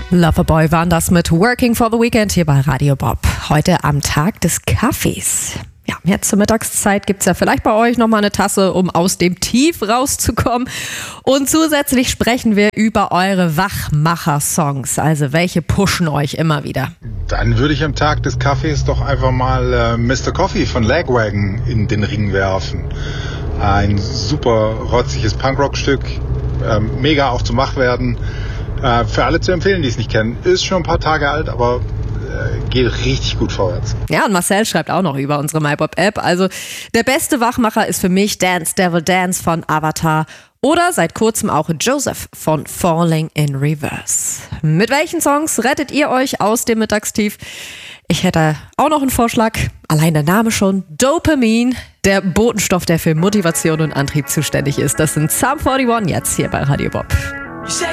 Loverboy waren das mit Working for the Weekend hier bei Radio Bob. Heute am Tag des Kaffees. Ja, jetzt zur Mittagszeit gibt's ja vielleicht bei euch nochmal eine Tasse, um aus dem Tief rauszukommen. Und zusätzlich sprechen wir über eure Wachmacher-Songs. Also welche pushen euch immer wieder? Dann würde ich am Tag des Kaffees doch einfach mal Mr. Coffee von Lagwagon in den Ring werfen. Ein super rotziges Punkrock-Stück, mega auch zum Wachwerden. Für alle zu empfehlen, die es nicht kennen. Ist schon ein paar Tage alt, aber geht richtig gut vorwärts. Ja, und Marcel schreibt auch noch über unsere MyBob-App. Also der beste Wachmacher ist für mich Dance Devil Dance von Avatar oder seit kurzem auch Joseph von Falling in Reverse. Mit welchen Songs rettet ihr euch aus dem Mittagstief? Ich hätte auch noch einen Vorschlag. Allein der Name schon. Dopamin, der Botenstoff, der für Motivation und Antrieb zuständig ist. Das sind Sum 41 jetzt hier bei Radio Bob.